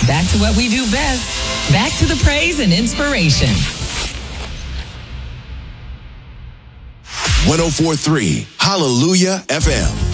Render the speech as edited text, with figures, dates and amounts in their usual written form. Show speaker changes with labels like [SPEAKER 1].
[SPEAKER 1] Back to what we do best. Back to the praise and inspiration.
[SPEAKER 2] 104.3 Hallelujah FM.